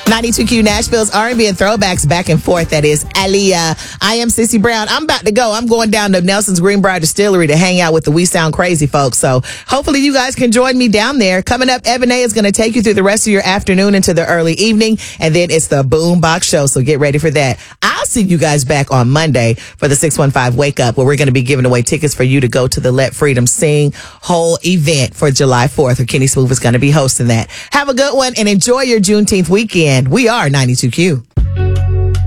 92Q Nashville's R&B and throwbacks back and forth. That is Aaliyah. I am Sissy Brown. I'm about to go. I'm going down to Nelson's Greenbrier Distillery to hang out with the We Sound Crazy folks. So hopefully you guys can join me down there. Coming up, Evan A is going to take you through the rest of your afternoon into the early evening. And then it's the Boombox Show. So get ready for that. I'll see you guys back on Monday for the 615 Wake Up, where we're going to be giving away tickets for you to go to the Let Freedom Sing whole event for July 4th, where Kenny Smooth is going to be hosting that. Have a good one and enjoy your Juneteenth weekend. We are 92Q.